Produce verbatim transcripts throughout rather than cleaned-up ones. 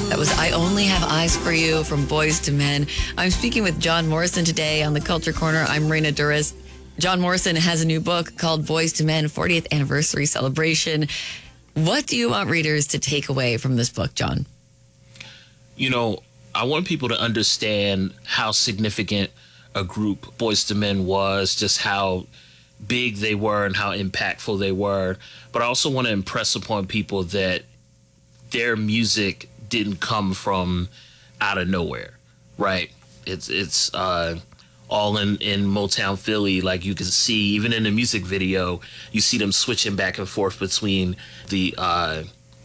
That was I Only Have Eyes for You from Boys to Men. I'm speaking with John Morrison today on the Culture Corner. I'm Raina Duras. John Morrison has a new book called Boys to Men, fortieth Anniversary Celebration. What do you want readers to take away from this book, John? You know, I want people to understand how significant a group Boys to Men was, just how big they were and how impactful they were. But I also want to impress upon people that their music didn't come from out of nowhere, right? It's it's uh, all in, in Motown Philly. Like you can see, even in the music video, you see them switching back and forth between the uh,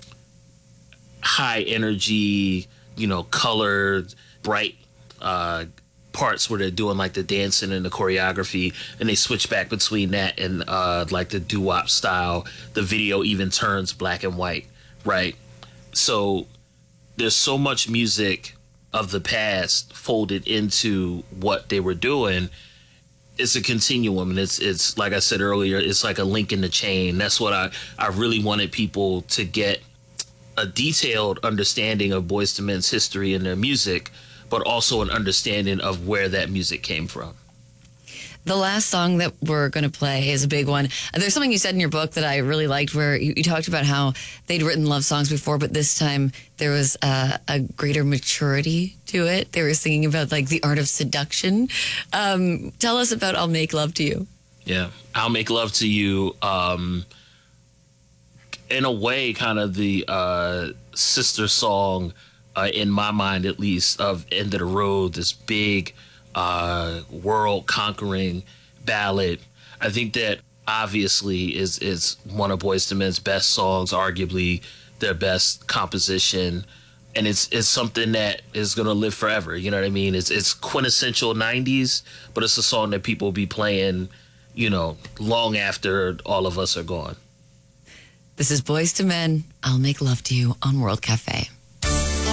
high energy, you know, colored, bright uh, parts where they're doing like the dancing and the choreography, and they switch back between that and uh, like the doo-wop style. The video even turns black and white, right? So there's so much music of the past folded into what they were doing. It's a continuum, and it's it's like I said earlier, it's like a link in the chain. That's what I, I really wanted people to get, a detailed understanding of Boys to Men's history and their music, but also an understanding of where that music came from. The last song that we're going to play is a big one. There's something you said in your book that I really liked, where you, you talked about how they'd written love songs before, but this time there was uh, a greater maturity to it. They were singing about like the art of seduction. Um, tell us about I'll Make Love to You. Yeah, I'll Make Love to You. Um, in a way, kind of the uh, sister song, uh, in my mind at least, of End of the Road, this big Uh, world-conquering ballad. I think that obviously is is one of Boyz two Men's best songs, arguably their best composition, and it's it's something that is gonna live forever. You know what I mean? It's it's quintessential nineties, but it's a song that people will be playing, you know, long after all of us are gone. This is Boyz two Men. I'll Make Love to You on World Cafe.